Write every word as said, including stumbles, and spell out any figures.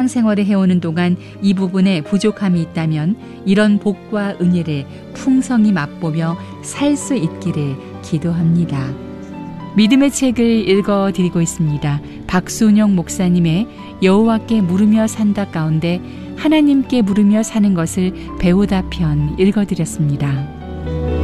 신앙생활을 해오는 동안 이 부분에 부족함이 있다면 이런 복과 은혜를 풍성히 맛보며 살 수 있기를 기도합니다. 믿음의 책을 읽어드리고 있습니다. 박순영 목사님의 여호와께 물으며 산다 가운데 하나님께 물으며 사는 것을 배우다 편 읽어드렸습니다.